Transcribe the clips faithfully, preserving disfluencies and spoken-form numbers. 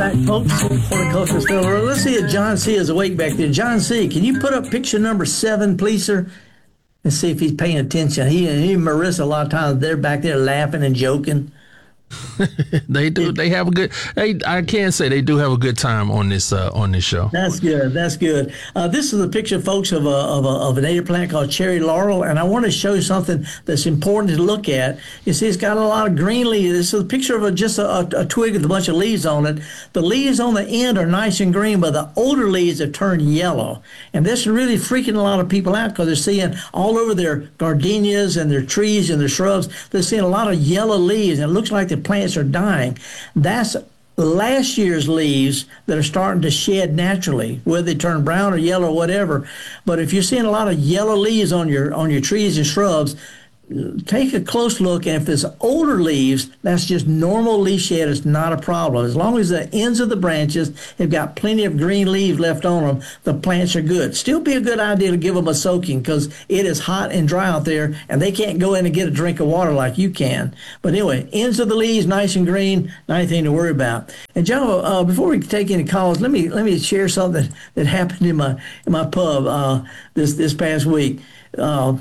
Back, folks, Horticulturist Field. Let's see if John C. is awake back there. John C., can you put up picture number seven, please, sir? Let's see if he's paying attention. He and he and Marissa, a lot of times, they're back there laughing and joking. They do. They have a good. They, I can say they do have a good time on this uh, on this show. That's good. That's good. Uh, this is a picture, folks, of a, of a of a native plant called cherry laurel, and I want to show you something that's important to look at. You see, it's got a lot of green leaves. This is a picture of a, just a, a, a twig with a bunch of leaves on it. The leaves on the end are nice and green, but the older leaves have turned yellow, and this is really freaking a lot of people out because they're seeing all over their gardenias and their trees and their shrubs. They're seeing a lot of yellow leaves, and it looks like the plants are dying. That's last year's leaves that are starting to shed naturally, whether they turn brown or yellow or whatever. But if you're seeing a lot of yellow leaves on your on your trees and shrubs, take a close look, and if there's older leaves, that's just normal leaf shed. It's not a problem. As long as the ends of the branches have got plenty of green leaves left on them, the plants are good. Still be a good idea to give them a soaking because it is hot and dry out there, and they can't go in and get a drink of water like you can. But anyway, ends of the leaves nice and green, not anything to worry about. And Joe, uh, before we take any calls, let me let me share something that happened in my in my pub uh, this this past week. Uh,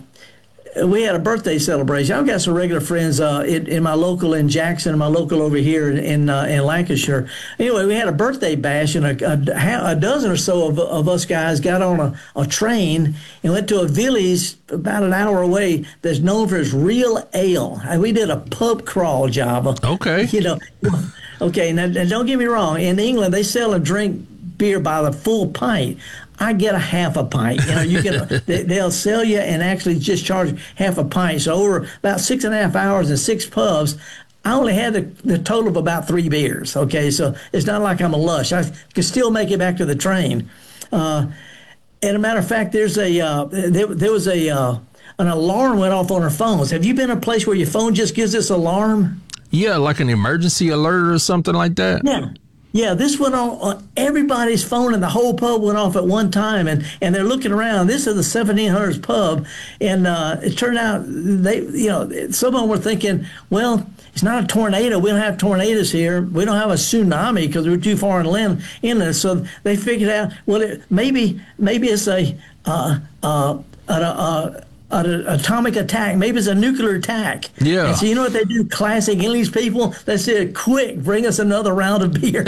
We had a birthday celebration. I've got some regular friends uh, in, in my local in Jackson, my local over here in in, uh, in Lancashire. Anyway, we had a birthday bash, and a, a, a dozen or so of, of us guys got on a, a train and went to a village about an hour away that's known for its real ale. And we did a pub crawl, Java. Okay. You know, okay, now, now don't get me wrong. In England, they sell and drink beer by the full pint. I get a half a pint. You know, you get a, they, they'll sell you and actually just charge half a pint. So over about six and a half hours and six pubs, I only had the, the total of about three beers. Okay, so it's not like I'm a lush. I can still make it back to the train. Uh, and a matter of fact, there's a uh, there, there was a uh, an alarm went off on our phones. Have you been in a place where your phone just gives this alarm? Yeah, like an emergency alert or something like that. Yeah. Yeah, this went on, on everybody's phone, and the whole pub went off at one time, and, and they're looking around. This is the seventeen hundreds pub, and uh, it turned out they, you know, some of them were thinking, well, it's not a tornado. We don't have tornadoes here. We don't have a tsunami because we're too far inland. inland. So they figured out, well, it, maybe maybe it's a uh, uh, a, a, an atomic attack. Maybe it's a nuclear attack. Yeah. And so you know what they do? Classic English people. They said, "Quick, bring us another round of beer."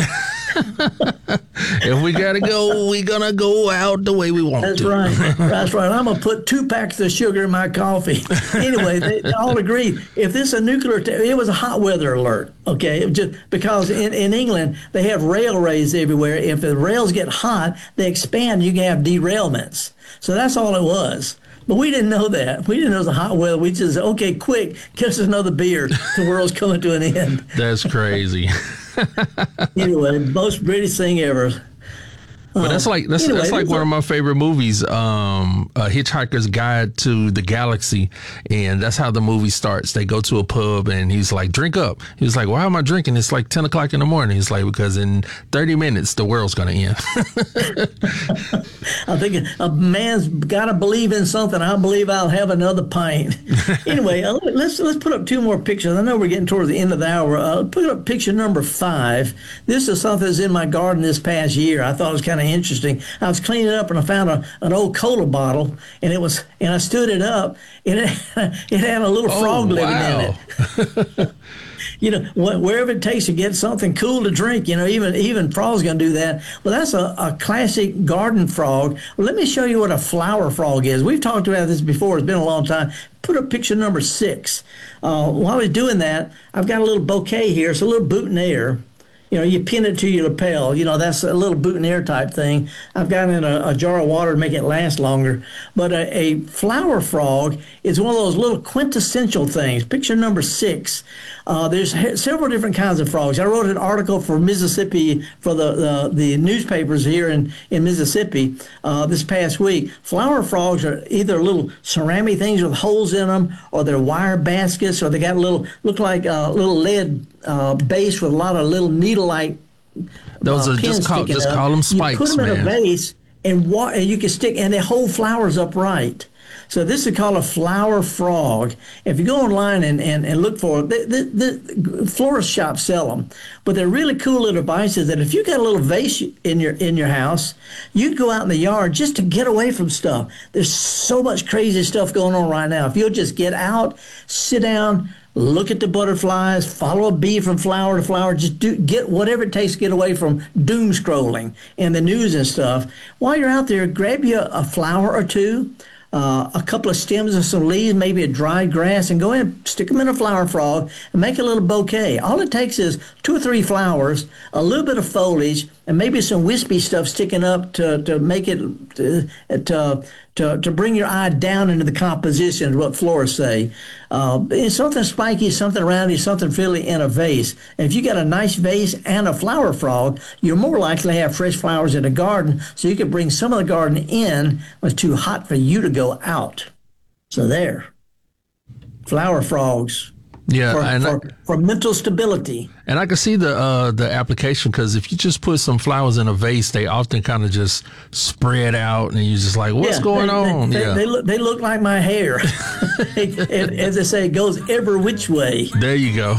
If we gotta go, we gonna go out the way we want That's to. That's right. That's right. I'm gonna put two packs of sugar in my coffee. Anyway, they, they all agreed. If this is a nuclear attack, it was a hot weather alert. Okay, it was just because in, in England they have railways everywhere. If the rails get hot, they expand. You can have derailments. So that's all it was. But we didn't know that. We didn't know it was a hot weather. We just said, okay, quick, get us another beer. The world's coming to an end. That's crazy. Anyway, most British thing ever. But that's like that's Anyway, that's like that's one a- of my favorite movies, um, uh, Hitchhiker's Guide to the Galaxy, and that's how the movie starts. They go to a pub, and he's like, "Drink up." He's like, "Why am I drinking? It's like ten o'clock in the morning." He's like, "Because in thirty minutes, the world's gonna end." I'm thinking a man's got to believe in something. I believe I'll have another pint. Anyway, uh, let's let's put up two more pictures. I know we're getting towards the end of the hour. Uh, put up picture number five. This is something that's in my garden this past year. I thought it was kind of interesting. I was cleaning up and I found a, an old cola bottle, and it was and I stood it up, and it, it had a little frog Oh, living wow. in it. You know, wh- wherever it takes to get something cool to drink, you know, even even frogs gonna do that. Well, that's a, a classic garden frog. Well, let me show you what a flower frog is. We've talked about this before. It's been a long time. Put up picture number six. Uh, while I was doing that, I've got a little bouquet here. It's a little boutonniere. You know, you pin it to your lapel. You know, that's a little boutonniere type thing. I've got it in a, a jar of water to make it last longer. But a, a flower frog is one of those little quintessential things. Picture number six. Uh, there's he- several different kinds of frogs. I wrote an article for Mississippi, for the, the, the newspapers here in, in Mississippi uh, this past week. Flower frogs are either little ceramic things with holes in them, or they're wire baskets, or they got a little, look like a little lead uh, base with a lot of little needle-like Those uh, are just pins call sticking just up. call them You spikes, put them in a man. vase, and, wa- and you can stick, and they hold flowers upright. So this is called a flower frog. If you go online and, and, and look for it, the, the, the florist shops sell them. But they're really cool little devices that if you got a little vase in your in your house, you can go out in the yard just to get away from stuff. There's so much crazy stuff going on right now. If you'll just get out, sit down, look at the butterflies, follow a bee from flower to flower, just do get whatever it takes to get away from doom scrolling and the news and stuff. While you're out there, grab you a, a flower or two, uh, a couple of stems of some leaves, maybe a dried grass, and go ahead and stick them in a flower frog and make a little bouquet. All it takes is two or three flowers, a little bit of foliage, and maybe some wispy stuff sticking up to, to make it to, to to to bring your eye down into the composition is what florists say. Uh, it's something spiky, something roundy, something frilly in a vase. And if you got a nice vase and a flower frog, you're more likely to have fresh flowers in the garden, so you can bring some of the garden in when it's too hot for you to go out. So there, flower frogs. Yeah, for, and for, I, for mental stability. And I can see the uh, the application, because if you just put some flowers in a vase, they often kind of just spread out, and you're just like, "What's yeah, going they, on?" They, yeah, they look they look like my hair. As they say, it goes every which way. There you go.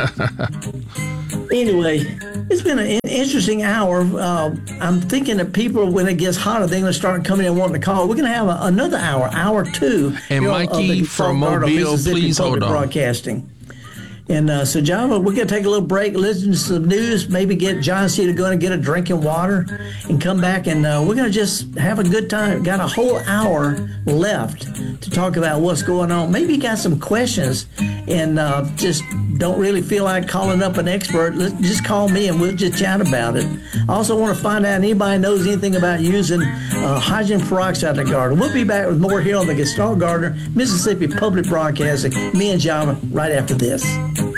Anyway, it's been an interesting hour. Uh, I'm thinking that people, when it gets hotter, they're going to start coming in and wanting to call. We're going to have a, another hour, hour two. And Mikey from Mobile, please hold on. Broadcasting. And uh, so, John, we're going to take a little break, listen to some news, maybe get John C. to go and get a drinking water and come back. And uh, we're going to just have a good time. Got a whole hour left to talk about what's going on. Maybe you got some questions and uh, just don't really feel like calling up an expert. Let's just call me and we'll just chat about it. I also want to find out if anybody knows anything about using uh, hydrogen peroxide in the garden. We'll be back with more here on the Gestalt Gardener, Mississippi Public Broadcasting. Me and Java right after this.